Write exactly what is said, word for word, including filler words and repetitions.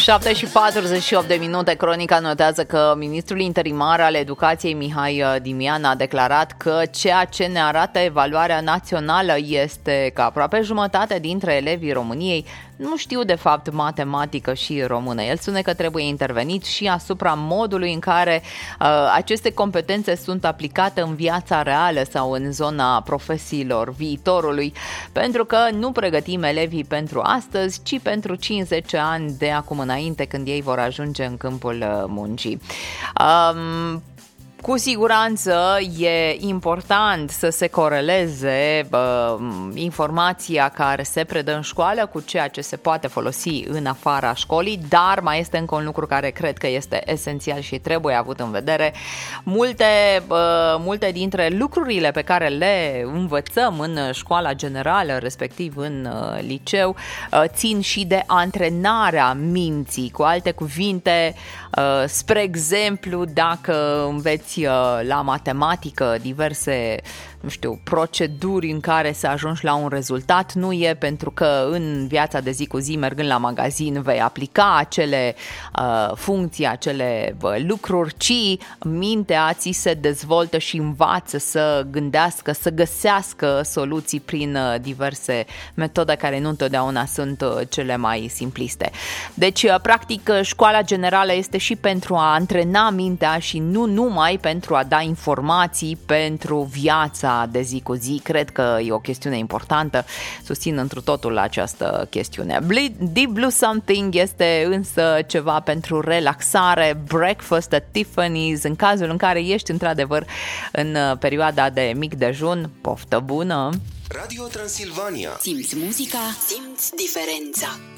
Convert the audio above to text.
șapte și patruzeci și opt de minute, Cronica notează că ministrul interimar al educației Mihai Dimian a declarat că ceea ce ne arată evaluarea națională este că aproape jumătate dintre elevii României nu știu de fapt matematică și română. El spune că trebuie intervenit și asupra modului în care uh, aceste competențe sunt aplicate în viața reală sau în zona profesiilor viitorului, pentru că nu pregătim elevii pentru astăzi, ci pentru cinci zece ani de acum înainte, când ei vor ajunge în câmpul muncii. Um, Cu siguranță e important să se coreleze uh, informația care se predă în școală cu ceea ce se poate folosi în afara școlii, dar mai este încă un lucru care cred că este esențial și trebuie avut în vedere. Multe, uh, multe dintre lucrurile pe care le învățăm în școala generală, respectiv în uh, liceu, uh, țin și de antrenarea minții. Cu alte cuvinte, uh, spre exemplu, dacă înveți la matematică diverse, nu știu, proceduri în care să ajungi la un rezultat, nu e pentru că în viața de zi cu zi, mergând la magazin, vei aplica acele uh, funcții, acele uh, lucruri, ci mintea ți se dezvoltă și învață să gândească, să găsească soluții prin uh, diverse metode care nu întotdeauna sunt uh, cele mai simpliste. Deci, uh, practic, școala generală este și pentru a antrena mintea și nu numai pentru a da informații pentru viața de zi cu zi. Cred că e o chestiune importantă. Susțin întru totul această chestiune. Deep Blue Something este însă ceva pentru relaxare. Breakfast at Tiffany's, în cazul în care ești într-adevăr în perioada de mic dejun. Poftă bună! Radio Transilvania. Simți muzica, simți diferența.